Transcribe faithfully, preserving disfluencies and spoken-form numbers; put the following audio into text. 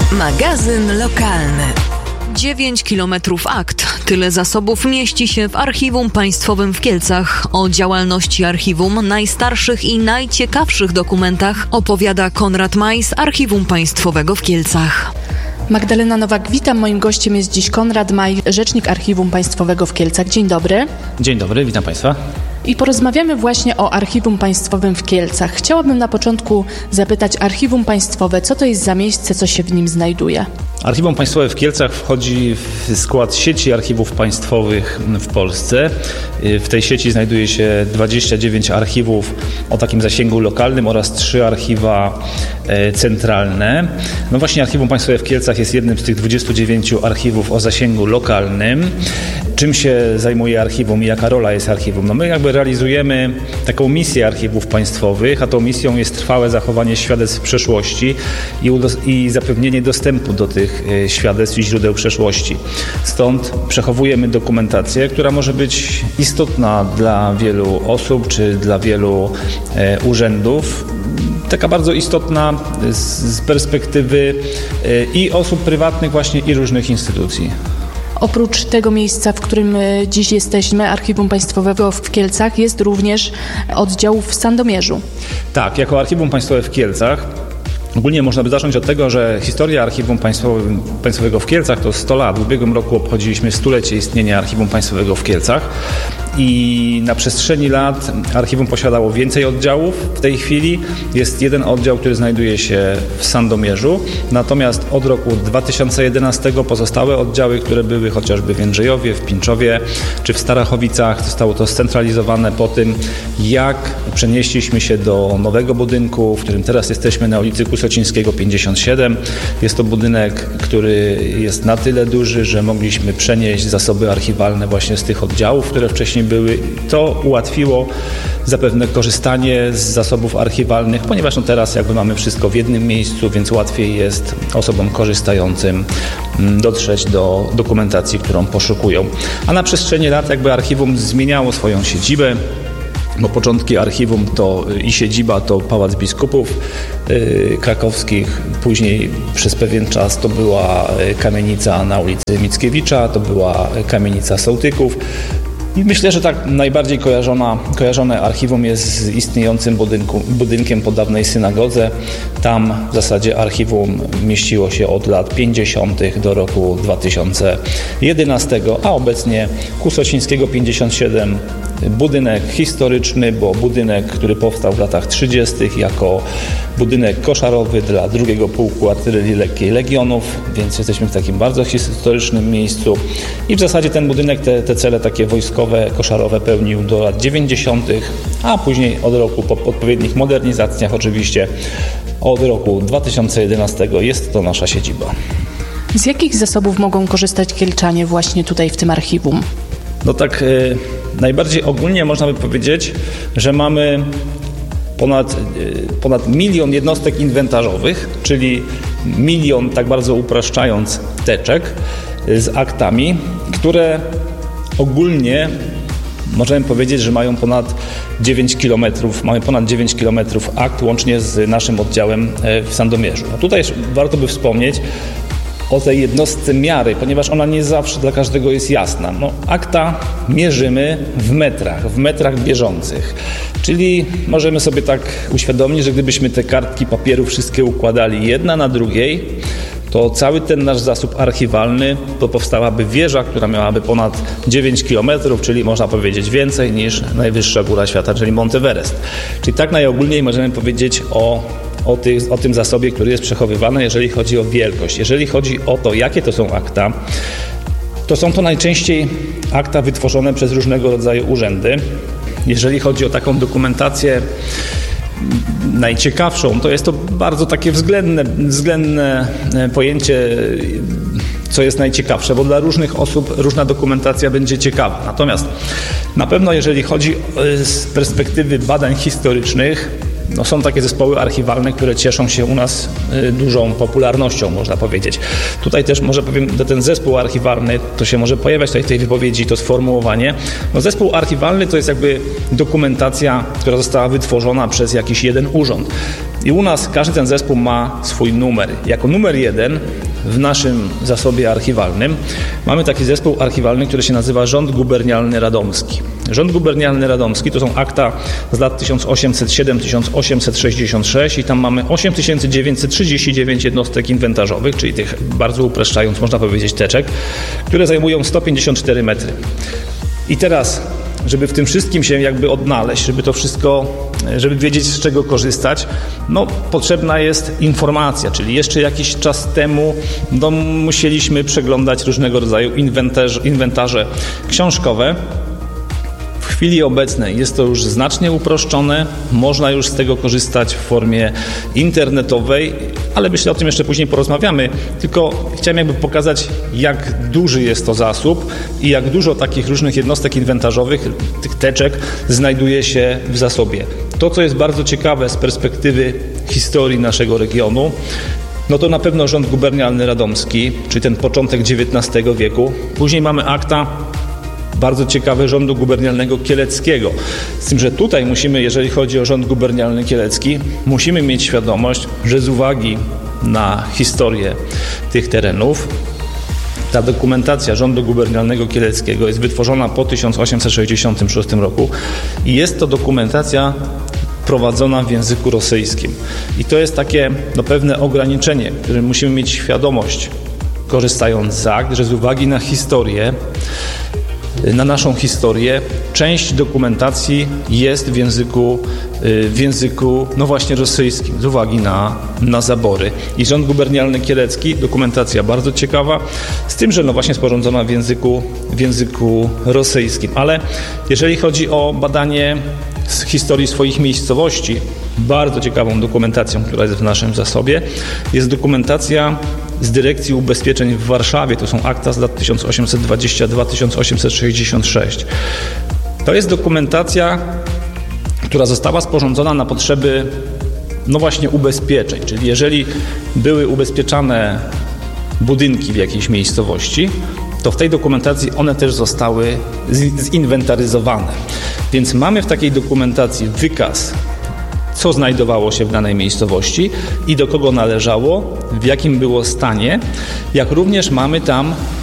Magazyn lokalny. dziewięć kilometrów akt. Tyle zasobów mieści się w Archiwum Państwowym w Kielcach. O działalności archiwum, najstarszych i najciekawszych dokumentach opowiada Konrad Maj z Archiwum Państwowego w Kielcach. Magdalena Nowak, witam. Moim gościem jest dziś Konrad Maj, rzecznik Archiwum Państwowego w Kielcach. Dzień dobry. Dzień dobry, witam Państwa. I porozmawiamy właśnie o Archiwum Państwowym w Kielcach. Chciałabym na początku zapytać Archiwum Państwowe, co to jest za miejsce, co się w nim znajduje? Archiwum Państwowe w Kielcach wchodzi w skład sieci archiwów państwowych w Polsce. W tej sieci znajduje się dwadzieścia dziewięć archiwów o takim zasięgu lokalnym oraz trzy archiwa centralne. No właśnie Archiwum Państwowe w Kielcach jest jednym z tych dwudziestu dziewięciu archiwów o zasięgu lokalnym. Czym się zajmuje archiwum i jaka rola jest archiwum? No my jakby realizujemy taką misję archiwów państwowych, a tą misją jest trwałe zachowanie świadectw przeszłości i, udos- i zapewnienie dostępu do tych y, świadectw i źródeł przeszłości. Stąd przechowujemy dokumentację, która może być istotna dla wielu osób czy dla wielu y, urzędów. Taka bardzo istotna z, z perspektywy y, i osób prywatnych właśnie i różnych instytucji. Oprócz tego miejsca, w którym dziś jesteśmy, Archiwum Państwowego w Kielcach, jest również oddział w Sandomierzu. Tak, jako Archiwum Państwowe w Kielcach ogólnie można by zacząć od tego, że historia Archiwum Państwowego w Kielcach to sto lat. W ubiegłym roku obchodziliśmy stulecie istnienia Archiwum Państwowego w Kielcach i na przestrzeni lat archiwum posiadało więcej oddziałów. W tej chwili jest jeden oddział, który znajduje się w Sandomierzu, natomiast od roku dwa tysiące jedenastego pozostałe oddziały, które były chociażby w Jędrzejowie, w Pińczowie czy w Starachowicach, zostało to scentralizowane po tym, jak przenieśliśmy się do nowego budynku, w którym teraz jesteśmy na ulicy Kusocińskiego pięćdziesiąt siedem. Jest to budynek, który jest na tyle duży, że mogliśmy przenieść zasoby archiwalne właśnie z tych oddziałów, które wcześniej były. To ułatwiło zapewne korzystanie z zasobów archiwalnych, ponieważ no teraz jakby mamy wszystko w jednym miejscu, więc łatwiej jest osobom korzystającym dotrzeć do dokumentacji, którą poszukują. A na przestrzeni lat jakby archiwum zmieniało swoją siedzibę. Bo początki archiwum to i siedziba to Pałac Biskupów yy, Krakowskich, później przez pewien czas to była kamienica na ulicy Mickiewicza, to była kamienica Sołtyków. I myślę, że tak najbardziej kojarzona, kojarzone archiwum jest z istniejącym budynku, budynkiem po dawnej synagodze. Tam w zasadzie archiwum mieściło się od lat pięćdziesiątych do roku dwa tysiące jedenastego, a obecnie Kusocińskiego pięćdziesiąt siedem, budynek historyczny, bo budynek, który powstał w latach trzydziestych jako budynek koszarowy dla drugiego Pułku Artylerii Lekkiej Legionów, więc jesteśmy w takim bardzo historycznym miejscu i w zasadzie ten budynek te, te cele takie wojskowe, koszarowe pełnił do lat dziewięćdziesiątych, a później od roku po odpowiednich modernizacjach oczywiście od roku dwa tysiące jedenastego jest to nasza siedziba. Z jakich zasobów mogą korzystać kielczanie właśnie tutaj w tym archiwum? No tak y, najbardziej ogólnie można by powiedzieć, że mamy ponad, y, ponad milion jednostek inwentarzowych, czyli milion, tak bardzo upraszczając, teczek y, z aktami, które ogólnie możemy powiedzieć, że mają ponad dziewięć kilometrów, mamy ponad dziewięć kilometrów akt łącznie z naszym oddziałem y, w Sandomierzu. No tutaj warto by wspomnieć o tej jednostce miary, ponieważ ona nie zawsze dla każdego jest jasna. No, akta mierzymy w metrach, w metrach bieżących. Czyli możemy sobie tak uświadomić, że gdybyśmy te kartki papieru wszystkie układali jedna na drugiej, to cały ten nasz zasób archiwalny to powstałaby wieża, która miałaby ponad dziewięć kilometrów, czyli można powiedzieć więcej niż najwyższa góra świata, czyli Monteverest. Czyli tak najogólniej możemy powiedzieć o O, tych, o tym zasobie, który jest przechowywany, jeżeli chodzi o wielkość. Jeżeli chodzi o to, jakie to są akta, to są to najczęściej akta wytworzone przez różnego rodzaju urzędy. Jeżeli chodzi o taką dokumentację najciekawszą, to jest to bardzo takie względne, względne pojęcie, co jest najciekawsze, bo dla różnych osób różna dokumentacja będzie ciekawa. Natomiast na pewno jeżeli chodzi z perspektywy badań historycznych, no są takie zespoły archiwalne, które cieszą się u nas dużą popularnością, można powiedzieć. Tutaj też może powiem, że ten zespół archiwalny, to się może pojawiać tutaj w tej wypowiedzi, to sformułowanie. No zespół archiwalny to jest jakby dokumentacja, która została wytworzona przez jakiś jeden urząd. I u nas każdy ten zespół ma swój numer. Jako numer jeden w naszym zasobie archiwalnym mamy taki zespół archiwalny, który się nazywa Rząd Gubernialny Radomski. Rząd Gubernialny Radomski to są akta z lat tysiąc osiemset siedem do tysiąc osiemset sześćdziesiąt sześć i tam mamy osiem tysięcy dziewięćset trzydzieści dziewięć jednostek inwentarzowych, czyli tych, bardzo upraszczając, można powiedzieć, teczek, które zajmują sto pięćdziesiąt cztery metry. I teraz, żeby w tym wszystkim się jakby odnaleźć, żeby to wszystko, żeby wiedzieć, z czego korzystać, no potrzebna jest informacja, czyli jeszcze jakiś czas temu no, musieliśmy przeglądać różnego rodzaju inwentarze, inwentarze książkowe. W chwili obecnej jest to już znacznie uproszczone, można już z tego korzystać w formie internetowej, ale myślę, o tym jeszcze później porozmawiamy, tylko chciałem jakby pokazać, jak duży jest to zasób i jak dużo takich różnych jednostek inwentarzowych, tych teczek znajduje się w zasobie. To, co jest bardzo ciekawe z perspektywy historii naszego regionu, no to na pewno Rząd Gubernialny Radomski, czyli ten początek dziewiętnastego wieku. Później mamy akta bardzo ciekawe Rządu Gubernialnego Kieleckiego. Z tym, że tutaj musimy, jeżeli chodzi o Rząd Gubernialny Kielecki, musimy mieć świadomość, że z uwagi na historię tych terenów ta dokumentacja Rządu Gubernialnego Kieleckiego jest wytworzona po tysiąc osiemset sześćdziesiątym szóstym roku i jest to dokumentacja prowadzona w języku rosyjskim. I to jest takie no, pewne ograniczenie, którym musimy mieć świadomość, korzystając z akt, że z uwagi na historię, na naszą historię, część dokumentacji jest w języku, w języku no właśnie rosyjskim, z uwagi na, na zabory. I Rząd Gubernialny Kielecki, dokumentacja bardzo ciekawa, z tym, że no właśnie sporządzona w języku, w języku rosyjskim. Ale jeżeli chodzi o badanie z historii swoich miejscowości, bardzo ciekawą dokumentacją, która jest w naszym zasobie, jest dokumentacja z Dyrekcji Ubezpieczeń w Warszawie. To są akta z lat tysiąc osiemset dwadzieścia dwa do tysiąc osiemset sześćdziesiąt sześć. To jest dokumentacja, która została sporządzona na potrzeby no właśnie ubezpieczeń, czyli jeżeli były ubezpieczane budynki w jakiejś miejscowości, to w tej dokumentacji one też zostały zinwentaryzowane. Więc mamy w takiej dokumentacji wykaz, co znajdowało się w danej miejscowości i do kogo należało, w jakim było stanie, jak również mamy tam